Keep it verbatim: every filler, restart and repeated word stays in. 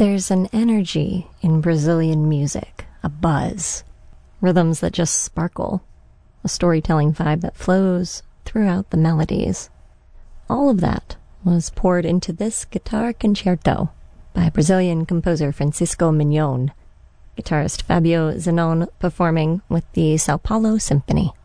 There's an energy in Brazilian music, a buzz, rhythms that just sparkle, a storytelling vibe that flows throughout the melodies. All of that was poured into this guitar concerto by Brazilian composer Francisco Mignon, guitarist Fabio Zenón performing with the Sao Paulo Symphony.